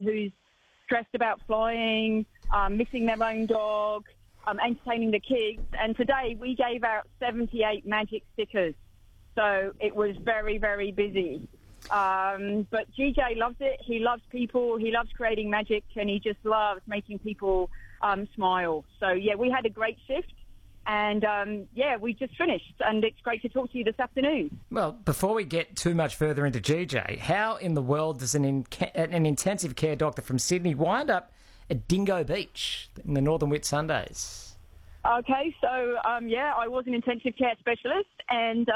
who's stressed about flying, missing their own dog, entertaining the kids. And today we gave out 78 magic stickers. So it was very, very busy. But GJ loves it. He loves people. He loves creating magic, and he just loves making people smile. So, yeah, we had a great shift. And, we just finished. And it's great to talk to you this afternoon. Well, before we get too much further into GJ, how in the world does an intensive care doctor from Sydney wind up at Dingo Beach in the Northern Whitsundays? Okay, so, I was an intensive care specialist, and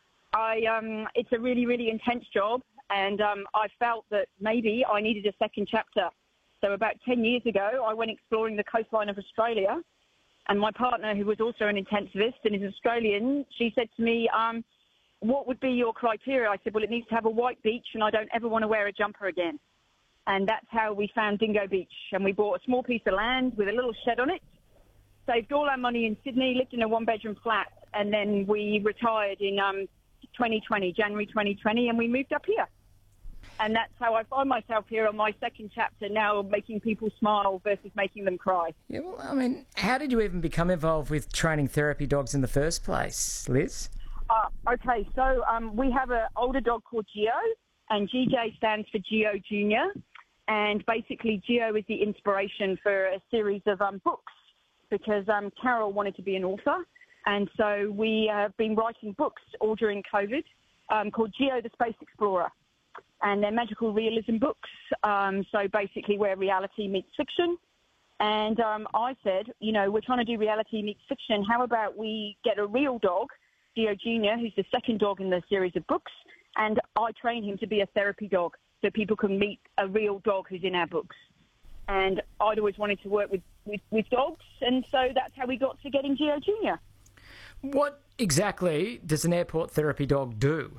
it's a really, really intense job, and I felt that maybe I needed a second chapter. So about 10 years ago, I went exploring the coastline of Australia, and my partner, who was also an intensivist and is Australian, she said to me, what would be your criteria? I said, well, it needs to have a white beach, and I don't ever want to wear a jumper again. And that's how we found Dingo Beach, and we bought a small piece of land with a little shed on it, saved all our money in Sydney, lived in a one-bedroom flat, and then we retired in January 2020, and we moved up here. And that's how I find myself here on my second chapter now, making people smile versus making them cry. Yeah, well, I mean, how did you even become involved with training therapy dogs in the first place, Liz? Okay, so we have an older dog called Geo, and GJ stands for Geo Junior. And basically, Geo is the inspiration for a series of books, because Carol wanted to be an author. And so we have been writing books all during COVID called Geo the Space Explorer. And they're magical realism books, so basically where reality meets fiction. And I said, we're trying to do reality meets fiction. How about we get a real dog, Geo Junior, who's the second dog in the series of books, and I train him to be a therapy dog so people can meet a real dog who's in our books. And I'd always wanted to work with dogs, and so that's how we got to getting Geo Junior. What exactly does an airport therapy dog do?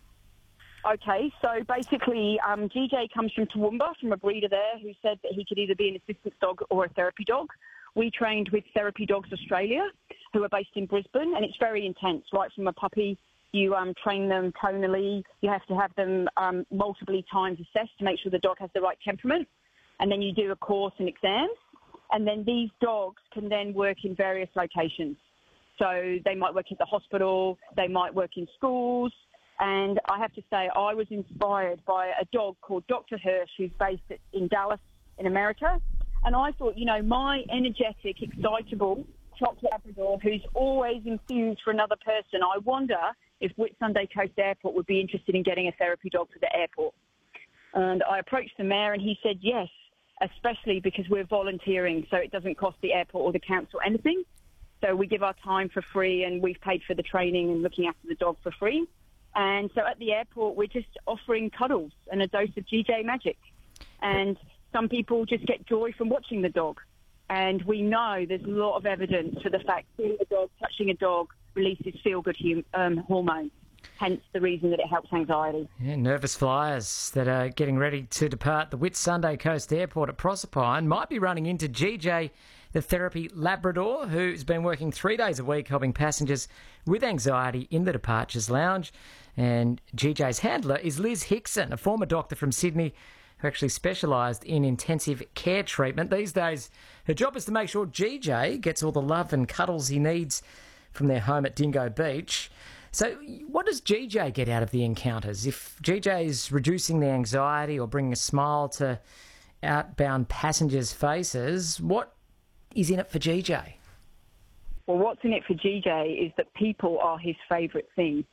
Okay, so basically GJ comes from Toowoomba, from a breeder there who said that he could either be an assistance dog or a therapy dog. We trained with Therapy Dogs Australia, who are based in Brisbane, and it's very intense. Right from a puppy, you train them tonally. You have to have them multiple times assessed to make sure the dog has the right temperament. And then you do a course and exams. And then these dogs can then work in various locations. So they might work at the hospital, they might work in schools. And I have to say, I was inspired by a dog called Dr. Hirsch, who's based in Dallas in America. And I thought, my energetic, excitable chocolate Labrador, who's always enthused for another person, I wonder if Whitsunday Coast Airport would be interested in getting a therapy dog for the airport. And I approached the mayor, and he said yes, especially because we're volunteering, so it doesn't cost the airport or the council anything. So we give our time for free, and we've paid for the training and looking after the dog for free. And so at the airport, we're just offering cuddles and a dose of GJ magic. And some people just get joy from watching the dog. And we know there's a lot of evidence for the fact seeing a dog, touching a dog, releases feel-good hormones. Hence the reason that it helps anxiety. Yeah, nervous flyers that are getting ready to depart the Whitsunday Coast Airport at Proserpine might be running into GJ, the therapy Labrador, who's been working 3 days a week helping passengers with anxiety in the departures lounge. And GJ's handler is Liz Hickson, a former doctor from Sydney who actually specialised in intensive care treatment. These days, her job is to make sure GJ gets all the love and cuddles he needs from their home at Dingo Beach. So what does GJ get out of the encounters? If GJ is reducing the anxiety or bringing a smile to outbound passengers' faces, what is in it for GJ? Well, what's in it for GJ is that people are his favourite thing.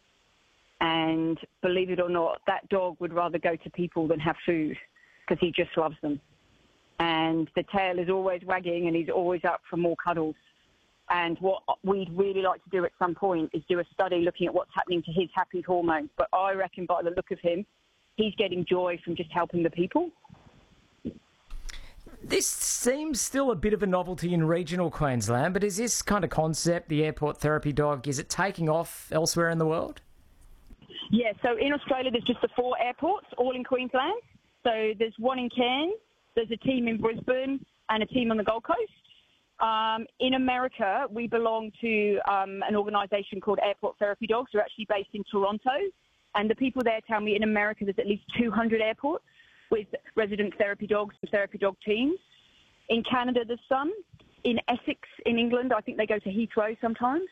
And believe it or not, that dog would rather go to people than have food because he just loves them. And the tail is always wagging and he's always up for more cuddles. And what we'd really like to do at some point is do a study looking at what's happening to his happy hormones. But I reckon by the look of him, he's getting joy from just helping the people. This seems still a bit of a novelty in regional Queensland, but is this kind of concept, the airport therapy dog, is it taking off elsewhere in the world? Yeah, so in Australia there's just the 4 airports, all in Queensland. So there's one in Cairns, there's a team in Brisbane and a team on the Gold Coast. In America, we belong to an organisation called Airport Therapy Dogs. We're actually based in Toronto. And the people there tell me in America there's at least 200 airports. with resident therapy dogs and therapy dog teams. In Canada, there's some. In Essex, in England, I think they go to Heathrow sometimes.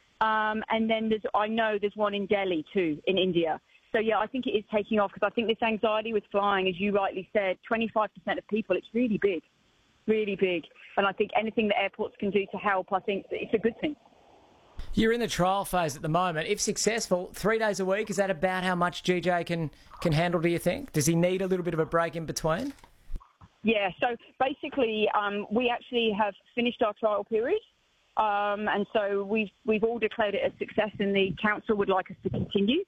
And then I know there's one in Delhi too, in India. So, yeah, I think it is taking off because I think this anxiety with flying, as you rightly said, 25% of people, it's really big, really big. And I think anything that airports can do to help, I think it's a good thing. You're in the trial phase at the moment. If successful, 3 days a week, is that about how much GJ can handle, do you think? Does he need a little bit of a break in between? Yeah, so basically we actually have finished our trial period. And so we've all declared it a success and the council would like us to continue.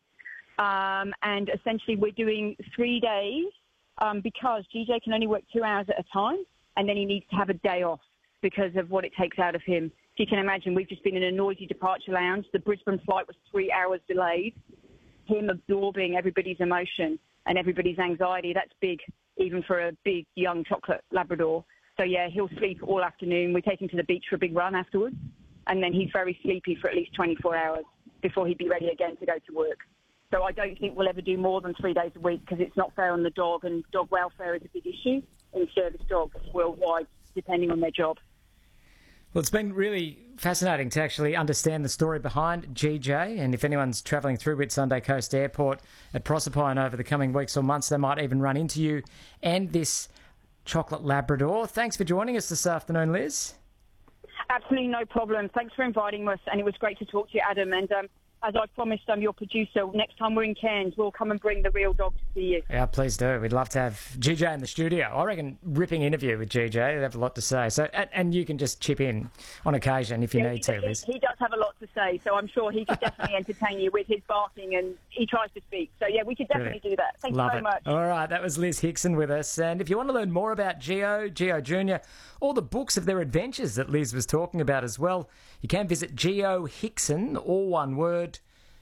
And essentially we're doing 3 days because GJ can only work 2 hours at a time and then he needs to have a day off because of what it takes out of him. If you can imagine, we've just been in a noisy departure lounge. The Brisbane flight was 3 hours delayed. Him absorbing everybody's emotion and everybody's anxiety, that's big, even for a big, young chocolate Labrador. So, yeah, he'll sleep all afternoon. We take him to the beach for a big run afterwards. And then he's very sleepy for at least 24 hours before he'd be ready again to go to work. So I don't think we'll ever do more than 3 days a week because it's not fair on the dog, and dog welfare is a big issue in service dogs worldwide, depending on their job. Well, it's been really fascinating to actually understand the story behind GJ, and if anyone's travelling through Whitsunday Coast Airport at Proserpine over the coming weeks or months, they might even run into you and this chocolate Labrador. Thanks for joining us this afternoon, Liz. Absolutely no problem. Thanks for inviting us, and it was great to talk to you, Adam. And as I promised, I'm your producer. Next time we're in Cairns, we'll come and bring the real dog to see you. Yeah, please do. We'd love to have GJ in the studio. I reckon ripping interview with GJ. They'd have a lot to say. So, and you can just chip in on occasion if you need to, Liz. He does have a lot to say, so I'm sure he could definitely entertain you with his barking, and he tries to speak. So, yeah, we could definitely do that. Thank you very much. All right, that was Liz Hickson with us. And if you want to learn more about Geo Jr., all the books of their adventures that Liz was talking about as well, you can visit geohickson, all one word,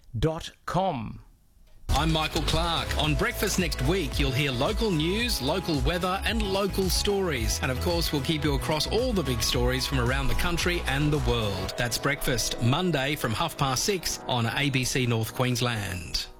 .com. I'm Michael Clark. On Breakfast next week, you'll hear local news, local weather and local stories. And of course, we'll keep you across all the big stories from around the country and the world. That's Breakfast, Monday from 6:30 on ABC North Queensland.